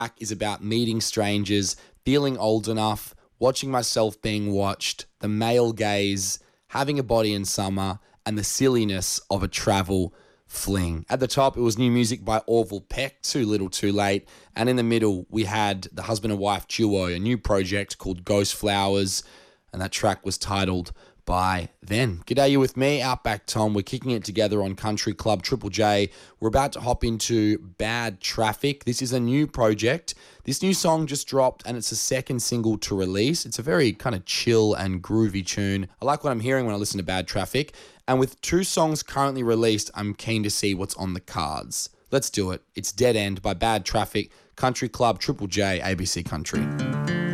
track is about meeting strangers, feeling old enough, watching myself being watched, the male gaze, having a body in summer, and the silliness of a travel fling. At the top, it was new music by Orville Peck, Too Little Too Late. And in the middle, we had the husband and wife duo, a new project called Ghost Flowers. And that track was titled By Then. G'day, you with me, Outback Tom. We're kicking it together on Country Club Triple J. We're about to hop into Bad Traffic. This is a new project. This new song just dropped and it's the second single to release. It's a very kind of chill and groovy tune. I like what I'm hearing when I listen to Bad Traffic. And with 2 songs currently released, I'm keen to see what's on the cards. Let's do it. It's Dead End by Bad Traffic, Country Club Triple J, ABC Country.